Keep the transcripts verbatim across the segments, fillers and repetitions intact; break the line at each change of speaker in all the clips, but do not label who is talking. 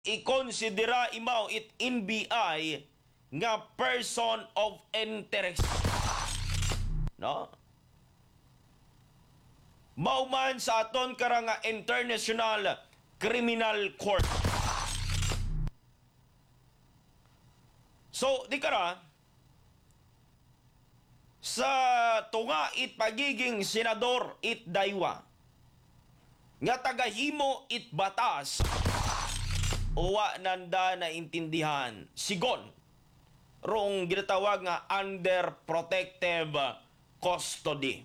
ikonsidera imaw it N B I nga person of interest. No? Mauman sa aton kara nga International Criminal Court. So, di kara, sa tunga it pagiging senador it daywa, nga tagahimo it batas, uwa nanda na intindihan, sigon, rong ginatawag nga under protective custody.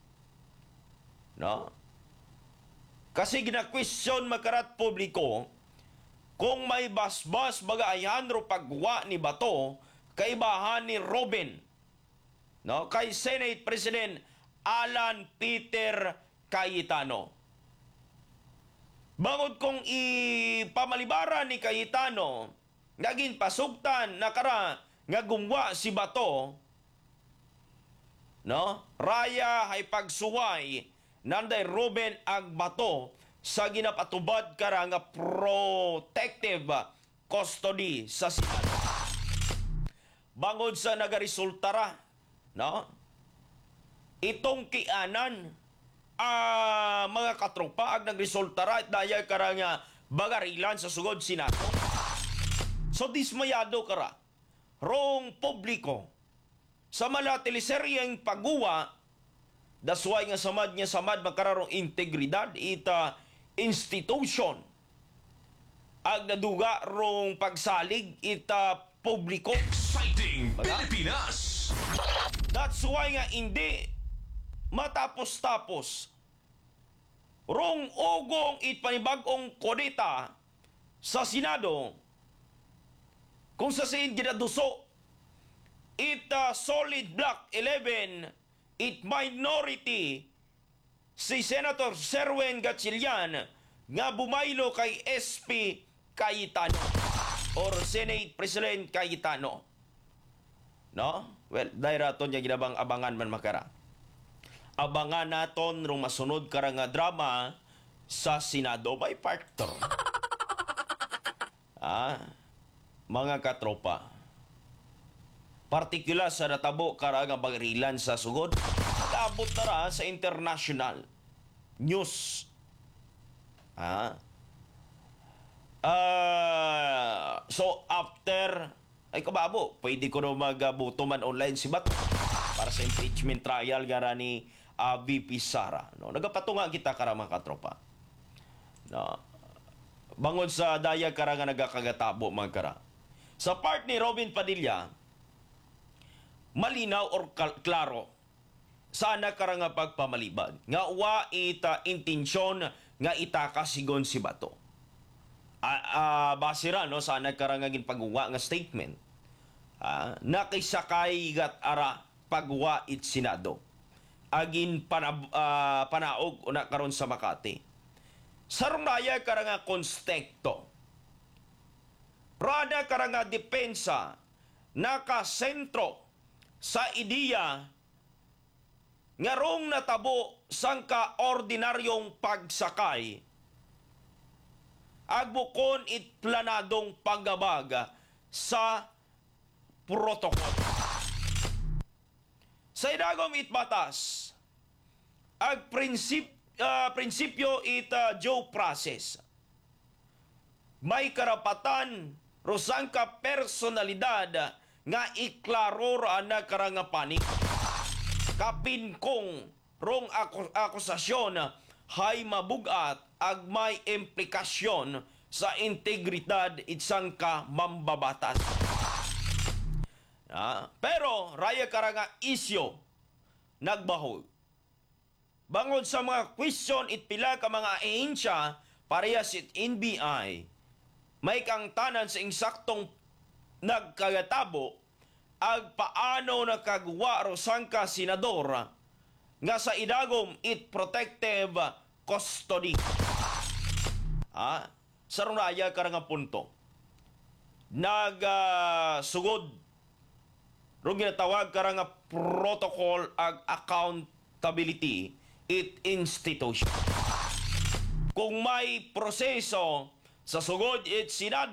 No? Kasi gina-question makarat publiko, kung may basbas bagaayan ro pagwa ni Bato, kaibahan ni Robin, no? Kay Senate President Alan Peter Cayetano. Bangod kong ipamalibara ni Cayetano, naging pasugtan na kara nga gumwa si Bato, no? Raya hay pagsuway nanday Ruben ag Bato sa ginapatubad kara nga protective custody sa Senado. Bangod sa nagaresultara, no? Itong kianan, uh, mga katropa, ag nagresultara, daya kara nga bagarilan sa sugod Senado. So dismayado kara, rong publiko, sa mala teleseryeng pagguwa, dasway nga samad nga samad makararong integridad ita institution. Ag naduga rong pagsalig ita publiko.
Exciting Pilipinas!
That's why nga hindi matapos-tapos rong ugong it panibagong kodeta sa Senado kung sa siin ginaduso it uh, solid block eleven it minority si Senator Serwen Gatchalian nga bumaylo kay S P Cayetano or Senate President Cayetano. No? Well, dahil raton niya ginabang abangan man makara. Abangan naton rong masunod kara nga drama sa Senado by partner. Ah, mga katropa. Partikular sa natabo kara nga bagrilan sa sugod, nag-abot na ra sa international news. Ah. Uh, so after ay kababo, pwede ko na magabuto man online si Bato para sa impeachment trial gara ni uh, V P Sara. No, nagapatunga kita kara mga katropa. No. Bangod sa daya kara nga nagakagatabo mga kara. Sa part ni Robin Padilla, malinaw or klaro sana kara nga pagpamalibad nga wa ita intensyon nga itaka sigon si Bato. Uh, uh, basira no sana kara nga ginpagwa nga statement. Uh, nakisakay gat ara pagwa it Senado. Agin panab, uh, panaog una karon sa Makati. Sarunaya kara nga konstekto. Rada kara nga depensa nakasentro sa ideya nga rong natabo sangka ordinaryong pagsakay agbukon it planadong paggabaga sa protokol. Sa idagom it batas ag prinsip, uh, prinsipyo it uh, due process. May karapatan rosangka personalidad nga iklaro ra na karanga panik. Kapin kong rong ako, akusasyon hay mabugat ag may implikasyon sa integridad itsang ka mambabatas. Ah, pero raya karanga isyo nagbahog. Bangod sa mga question it pila ka mga ahensya parehas it N B I may kang tanan sa insaktong nagkagatabo ag paano nakagwa ro sangka senador nga sa idagom it protective custody. Ah, sa runaya karang punto. Nag uh, sugod rong ginatawag karang protocol ag accountability it institution. Kung may proseso sa sugod it Senado